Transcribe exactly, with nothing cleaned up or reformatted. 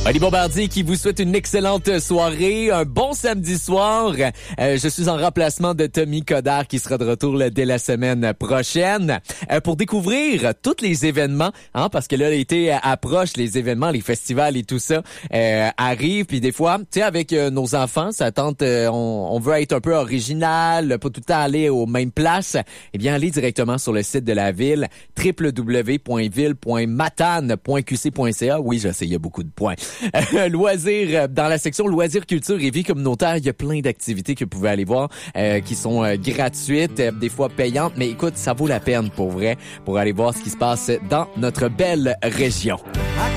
Oli Bombardier qui vous souhaite une excellente soirée, un bon samedi soir. Euh, je suis en remplacement de Tommy Codard qui sera de retour là, dès la semaine prochaine euh, pour découvrir tous les événements, hein, parce que là l'été approche, les événements, les festivals et tout ça euh, arrivent. Puis des fois, tu sais, avec euh, nos enfants, ça tente, euh, on, on veut être un peu original, pas tout le temps aller aux mêmes places. Eh bien, allez directement sur le site de la ville, w w w point ville point matane point q c point c a. Oui, je sais, il y a beaucoup de points. Euh, loisirs, dans la section loisirs, culture et vie communautaire, il y a plein d'activités que vous pouvez aller voir euh, qui sont euh, gratuites, euh, des fois payantes, mais écoute, ça vaut la peine pour vrai, pour aller voir ce qui se passe dans notre belle région.